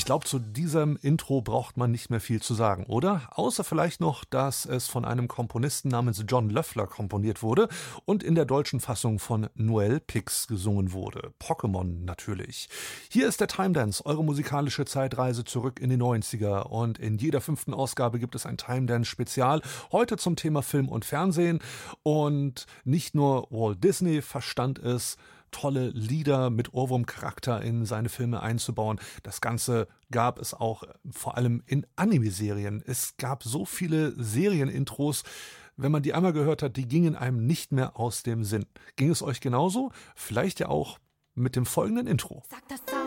glaube, zu diesem Intro braucht man nicht mehr viel zu sagen, oder? Außer vielleicht noch, dass es von einem Komponisten namens John Loeffler komponiert wurde und in der deutschen Fassung von Noel Pix gesungen wurde. Pokémon natürlich. Hier ist der Time Dance, eure musikalische Zeitreise zurück in die 90er. Und in jeder 5. Ausgabe gibt es ein Time Dance Spezial. Heute zum Thema Film und Fernsehen. Und nicht nur Walt Disney verstand es, tolle Lieder mit Ohrwurmcharakter in seine Filme einzubauen. Das Ganze gab es auch vor allem in Anime-Serien. Es gab so viele Serienintros, wenn man die einmal gehört hat, die gingen einem nicht mehr aus dem Sinn. Ging es euch genauso? Vielleicht ja auch mit dem folgenden Intro. Sag das